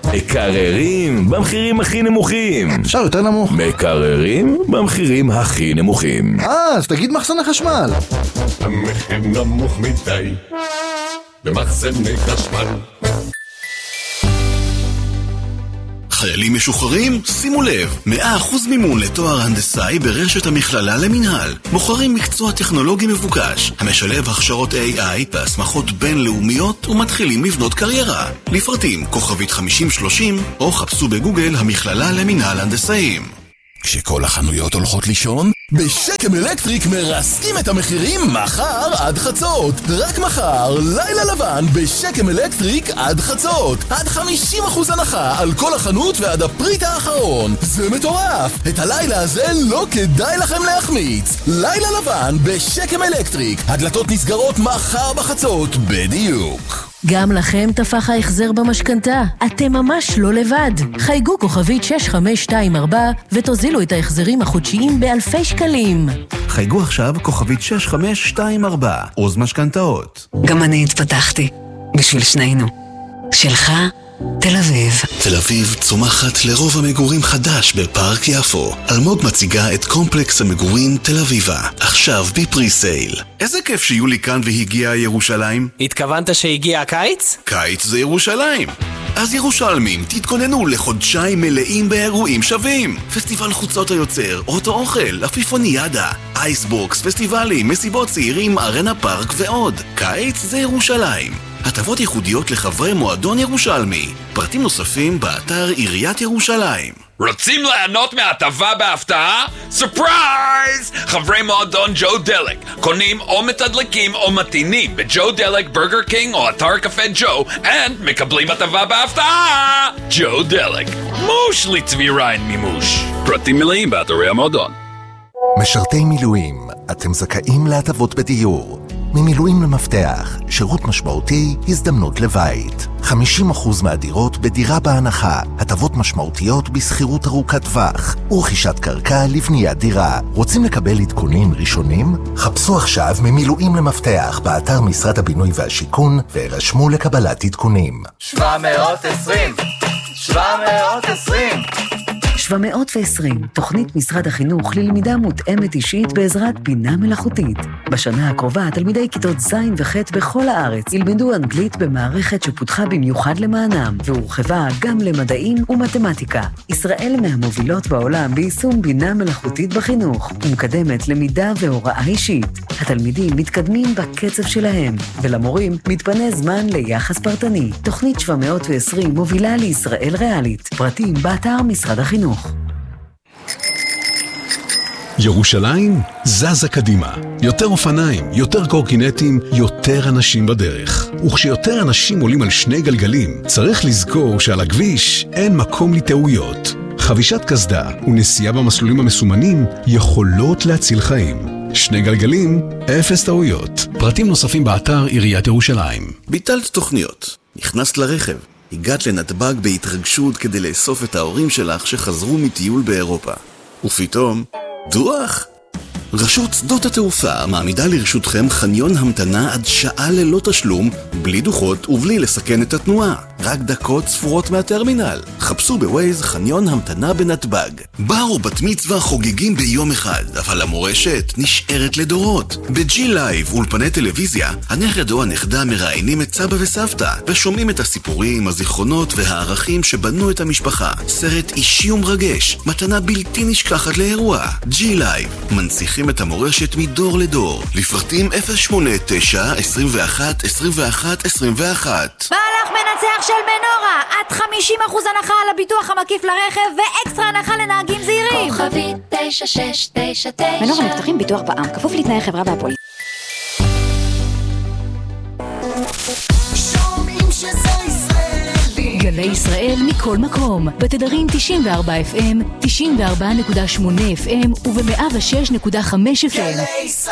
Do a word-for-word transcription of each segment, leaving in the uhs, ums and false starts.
מקררים במחירים הכי נמוכים. אפשר יותר נמוך. מקררים במחירים הכי נמוכים. אה, אז תגיד מחסני חשמל. המחיר נמוך מדי במחסני חשמל. חיילים משוחררים? שימו לב, מאה אחוז מימון לתואר הנדסאי ברשת המכללה למנהל. בוחרים מקצוע טכנולוגי מבוקש, המשלב הכשרות איי איי והסמכות בינלאומיות ומתחילים לבנות קריירה. לפרטים כוכבית חמישים שלושים או חפשו בגוגל המכללה למנהל הנדסאים. כשכל החנויות הולכות לישון, בשקם אלקטריק מרסקים את המחירים מחר עד חצות. רק מחר, לילה לבן בשקם אלקטריק עד חצות. עד חמישים אחוז הנחה על כל החנות ועד הפריט האחרון. זה מטורף! את הלילה הזה לא כדאי לכם להחמיץ. לילה לבן בשקם אלקטריק. הדלתות נסגרות מחר בחצות בדיוק. גם לכם תפח ההחזר במשכנתה. אתם ממש לא לבד. חייגו כוכבית שש חמש שתיים ארבע ותוזילו את ההחזרים החודשיים באלפי שקלים. חייגו עכשיו כוכבית שש חמש שתיים ארבע, עוז משכנתאות. גם אני התפתחתי. בשביל שנינו. שלך, תל אביב. תל אביב צומחת לרוב המגורים חדש בפארק יפו. אלמוג מציגה את קומפלקס המגורים תל אביבה, עכשיו בפרי סייל. איזה כיף שיולי כאן והגיעה ירושלים. התכוונת שהגיע הקיץ? קיץ זה ירושלים. אז ירושלמים, תתכוננו לחודשיים מלאים באירועים שווים. פסטיבל חוצות היוצר, אוטו אוכל, אפיפוניאדה, אייסבוקס, פסטיבלים, מסיבות צעירים, ארנה פארק ועוד. קיץ זה ירושלים. הטבות ייחודיות לחברי מועדון ירושלמי. פרטים נוספים באתר עיריית ירושלים. רוצים ליהנות מהטבה בהפתעה? סופרייז! חברי מועדון ג'ו דלק קונים או מתדלקים או מתינים בג'ו דלק, ברגר קינג או אתר קפה ג'ו and מקבלים הטבה בהפתעה! ג'ו דלק, מוש לצבי ריין מימוש. פרטים מלאים באתרי המועדון. משרתי מילואים, אתם זכאים להטבות בדיור. ממילואים למפתח, שירות משמעותי, הזדמנות לבית. חמישים אחוז מהדירות בדירה בהנחה, הטבות משמעותיות בסחירות ארוכת טווח, ורכישת קרקע לבניית דירה. רוצים לקבל עדכונים ראשונים? חפשו עכשיו ממילואים למפתח באתר משרד הבינוי והשיכון, והירשמו לקבלת עדכונים. שבע מאות ועשרים שבע מאות ועשרים שבע מאות ועשרים, תוכנית משרד החינוך ללמידה מותאמת אישית בעזרת בינה מלאכותית. בשנה הקרובה, תלמידי כיתות ז' וח' בכל הארץ ילמדו אנגלית במערכת שפותחה במיוחד למענם, והורחבה גם למדעים ומתמטיקה. ישראל מהמובילות בעולם ביישום בינה מלאכותית בחינוך, ומקדמת למידה והוראה אישית. התלמידים מתקדמים בקצב שלהם, ולמורים מתפנה זמן ליחס פרטני. תוכנית שבע מאות ועשרים מובילה לישראל ריאלית. פרטים באתר משרד החינוך. ירושלים זזה קדימה. יותר אופניים, יותר קורקינטים, יותר אנשים בדרך. וכשיותר אנשים עולים על שני גלגלים, צריך לזכור שעל הכביש אין מקום לטעויות. חבישת קסדה ונסיעה במסלולים המסומנים יכולות להציל חיים. שני גלגלים, אפס טעויות. פרטים נוספים באתר עיריית ירושלים. ביטלת תוכניות, נכנסת לרכב, הגעת לנתב"ג בהתרגשות כדי לאסוף את ההורים שלך שחזרו מטיול באירופה. ופתאום, דוח! רשות שדות התעופה מעמידה לרשותכם חניון המתנה עד שעה ללא תשלום, בלי דוחות ובלי לסכן את התנועה. רק דקות ספורות מהטרמינל. חפשו בווייז חניון המתנה בנתב"ג. בר ובת מצווה חוגגים ביום אחד, אבל המורשת נשארת לדורות. בג'י לייב אולפני טלוויזיה, הנכד או הנכדה מראיינים את סבא וסבתא, ושומעים את הסיפורים, הזיכרונות והערכים שבנו את המשפחה. סרט אישי ומרגש, מתנה בלתי נשכחת לאירוע. ג'י לייב, מנציחים את המורשת מדור לדור. לפרטים אפס שמונה תשע עשרים ואחת עשרים ואחת עשרים ואחת. מהלך מנצח של מנורה, עד חמישים אחוז הנחה על הביטוח המקיף לרכב ואקסטרה הנחה לנהגים זהירים. כוכבית תשע שש תשע תשע. מנורה מבטחים ביטוח בע"מ, כפוף לתנאי חברה והפוליסה. שומעים שזה ישראלי. גלי ישראל מכל מקום, בתדרים תשעים וארבע אף אם, תשעים וארבע נקודה שמונה אף אם וב-מאה ושש נקודה חמש אף אם. גלי ישראל.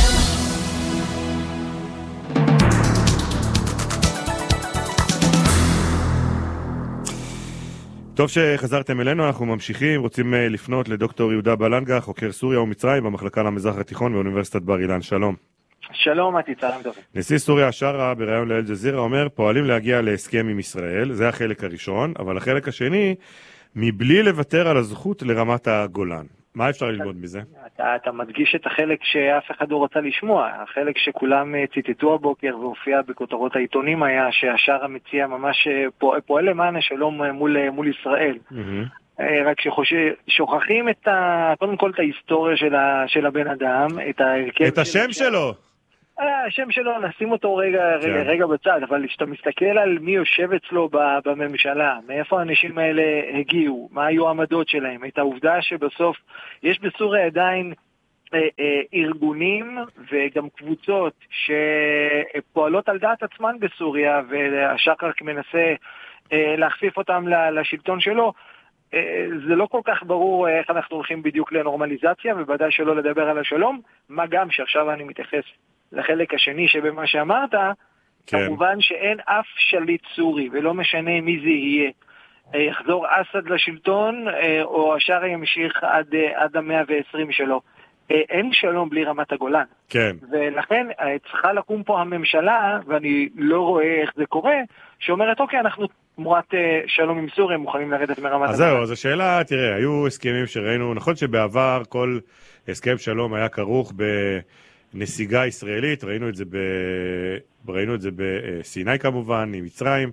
טוב שחזרתם אלינו, אנחנו ממשיכים, רוצים לפנות לדוקטור יהודה בלנגה, חוקר סוריה ומצרים במחלקה למזרח התיכון באוניברסיטת בר אילן. שלום. שלום, מתי, צהריים טובים. נשיא סוריה א-שארה בריאיון לאל-ג'זירה אומר, פועלים להגיע להסכם עם ישראל, זה החלק הראשון, אבל החלק השני, מבלי לוותר על הזכות לרמת הגולן. מה אפשר ללמוד מזה? אתה, אתה מדגיש את החלק שאף אחד לא רצה לשמוע. החלק שכולם ציטטו הבוקר והופיע בכותרות העיתונים היה שהא-שארה מציע ממש פועל, פועל למען השלום מול, מול ישראל. Mm-hmm. רק ששוכחים את ה, קודם כל את ההיסטוריה של, ה, של הבן אדם, את ההרכב את השם שלו. שלו. השם שלו, נשים אותו רגע, כן. רגע, רגע בצד, אבל כשאתה מסתכל על מי יושב אצלו בממשלה, מאיפה האנשים האלה הגיעו, מה היו העמדות שלהם, את העובדה שבסוף יש בסוריה עדיין אה, אה, ארגונים וגם קבוצות שפועלות על דעת עצמן בסוריה, והא-שארה מנסה אה, להכפיף אותם לשלטון שלו. זה לא כל כך ברור איך אנחנו הולכים בדיוק לנורמליזציה, ובוודאי שלא לדבר על השלום, מה גם שעכשיו אני מתייחס לחלק השני שבמה שאמרת, כן. כמובן שאין אף שליט סורי, ולא משנה מי זה יהיה, יחזור אסד לשלטון, או א-שארה ימשיך עד, עד המאה ועשרים שלו. אין שלום בלי רמת הגולן. כן. ולכן צריכה לקום פה הממשלה, ואני לא רואה איך זה קורה, שאומרת, אוקיי, אנחנו תמורת שלום עם סוריה מוכנים לרדת מרמת הגולן. אז זהו, אז השאלה, תראה, היו הסכמים שראינו, נכון שבעבר כל הסכם שלום היה כרוך בנסיגה ישראלית, ראינו את זה, ב... ראינו את זה בסיני כמובן, עם מצרים,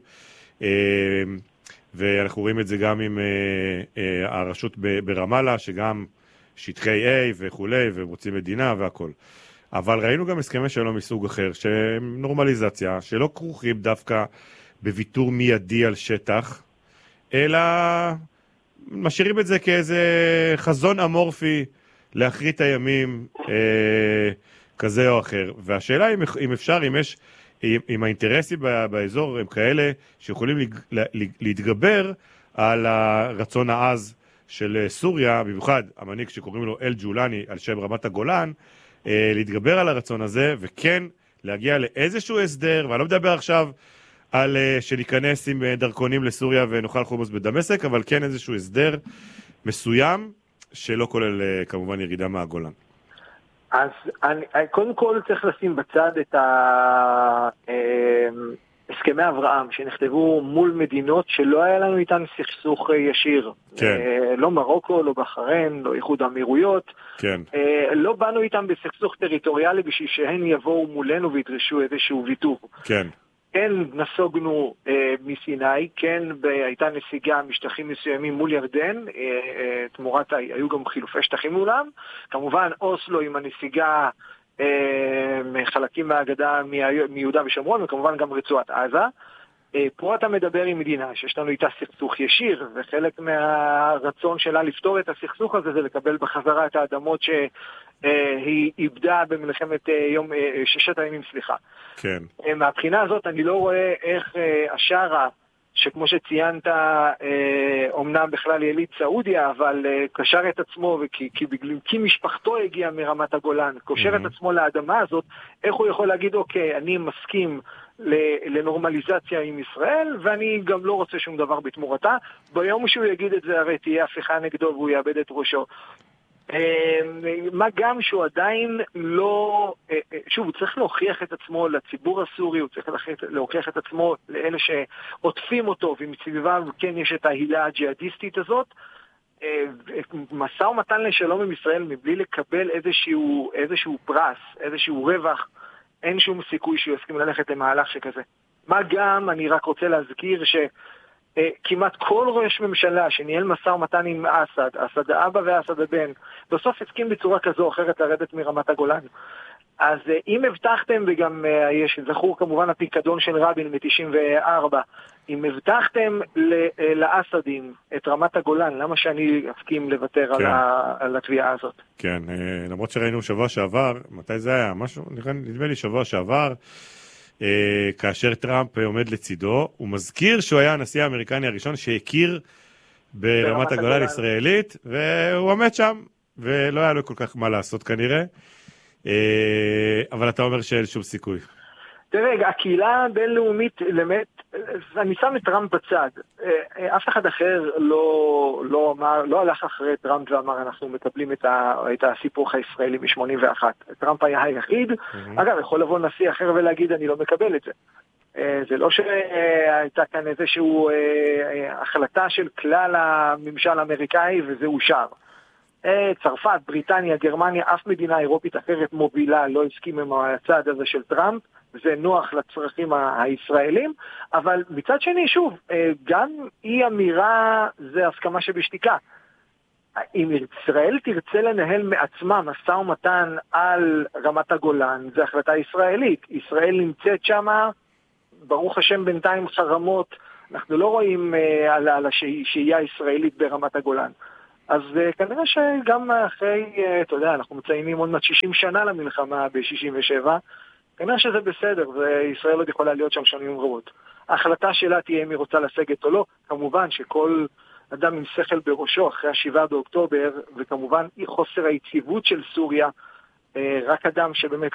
ואנחנו רואים את זה גם עם הרשות ברמאללה, שגם שטחי A וכולי, ורוצים מדינה והכל. אבל ראינו גם הסכמי שלום מסוג אחר, שהם נורמליזציה, שלא כרוכים דווקא בוויתור מיידי על שטח, אלא משאירים את זה כאיזה חזון אמורפי להחריט הימים אה, כזה או אחר. והשאלה אם, אם אפשר, אם יש, אם, אם האינטרסים באזור הם כאלה שיכולים להתגבר על הרצון העז של סוריה, במיוחד המנהיג שקוראים לו אל-ג'ולני על שם רמת הגולן, אה, להתגבר על הרצון הזה וכן להגיע לאיזשהו הסדר, ואני לא מדבר עכשיו על uh, שניכנס עם uh, דרכונים לסוריה ונאכל חומוס בדמשק, אבל כן איזשהו הסדר מסוים שלא כולל uh, כמובן ירידה מהגולן. אז אני, קודם כל צריך לשים בצד את הסכמי אברהם שנכתבו מול מדינות שלא היה לנו איתן סכסוך ישיר. כן. לא מרוקו, לא בחריין, לא איחוד האמירויות. כן. לא באנו איתם בסכסוך טריטוריאלי בשביל שהן יבואו מולנו וידרשו איזשהו ויתור. כן. כן נסוגנו אה, מסיני, כן ב- הייתה נסיגה משטחים מסוימים מול ירדן, אה, אה, תמורת היו גם חילופי שטחים מולם, כמובן אוסלו עם הנסיגה אה, מחלקים מהגדה מי- מיהודה ושומרון, וכמובן גם רצועת עזה. אה, פה אתה מדבר עם מדינה שיש לנו איתה סכסוך ישיר, וחלק מהרצון שלה לפתור את הסכסוך הזה זה לקבל בחזרה את האדמות ש... היא איבדה במלחמת יום ששת הימים, סליחה. כן. מהבחינה הזאת אני לא רואה איך א-שארה, שכמו שציינת, אומנם בכלל יליד סעודיה, אבל קשר את עצמו, וכי, כי, כי משפחתו הגיעה מרמת הגולן, קושר mm-hmm. את עצמו לאדמה הזאת, איך הוא יכול להגיד, אוקיי, אני מסכים לנורמליזציה עם ישראל, ואני גם לא רוצה שום דבר בתמורתה. ביום שהוא יגיד את זה, הרי תהיה הפיכה נגדו והוא יאבד את ראשו. מה גם שהוא עדיין לא, שוב, הוא צריך להוכיח את עצמו לציבור הסורי, הוא צריך להוכיח את עצמו לאלה שעוטפים אותו, ומסביבם כן יש את ההילה הג'יהאדיסטית הזאת. משא ומתן לשלום עם ישראל מבלי לקבל איזשהו, איזשהו פרס, איזשהו רווח, אין שום סיכוי שהוא יסכים ללכת למהלך שכזה. מה גם, אני רק רוצה להזכיר ש... כמעט כל ראש ממשלה שניהל משא ומתן עם אסד, אסד האבא ואסד הבן, בסוף הסכים בצורה כזו או אחרת לרדת מרמת הגולן. אז אם הבטחתם, וגם יש זכור כמובן הפיקדון של רבין מ-תשעים וארבע, אם הבטחתם לאסדים את רמת הגולן, למה שאני אסכים לוותר כן. על, ה- על התביעה הזאת? כן, למרות שראינו שבוע שעבר, מתי זה היה? משהו, נדמה לי שבוע שעבר, כאשר טראמפ עומד לצידו, הוא מזכיר שהוא היה הנשיא האמריקני הראשון שהכיר ברמת הגולן הישראלית, והוא עומד שם, ולא היה לו כל כך מה לעשות כנראה, אבל אתה אומר שאין שום סיכוי. תראה, הקהילה הבינלאומית באמת אני שם את טראמפ בצד. אף אחד אחר לא, לא אמר, לא הלך אחרי טראמפ ואמר אנחנו מקבלים את, ה, את הסיפור הישראלי מ-שמונים ואחת. טראמפ היה היחיד. Mm-hmm. אגב, יכול לבוא נשיא אחר ולהגיד אני לא מקבל את זה. זה לא שהייתה כאן איזושהי החלטה של כלל הממשל האמריקאי וזה אושר. צרפת, בריטניה, גרמניה, אף מדינה אירופית אחרת מובילה לא הסכים עם הצעד הזה של טראמפ, זה נוח לצרכים הישראלים, אבל מצד שני, שוב, גם אי אמירה זה הסכמה שבשתיקה. אם ישראל תרצה לנהל מעצמה משא ומתן על רמת הגולן, זה החלטה ישראלית. ישראל נמצאת שמה, ברוך השם בינתיים חרמות, אנחנו לא רואים על, על השהייה הישראלית ברמת הגולן. אז כנראה שגם אחרי, אתה יודע, אנחנו מציינים עוד מעט שישים שנה למלחמה ב-שישים ושבע, כנראה שזה בסדר, וישראל עוד יכולה להיות שם שנים רבות. ההחלטה שלה תהיה אם היא רוצה לסגת או לא, כמובן שכל אדם עם שכל בראשו אחרי השבעה באוקטובר, וכמובן חוסר היציבות של סוריה, רק אדם שבאמת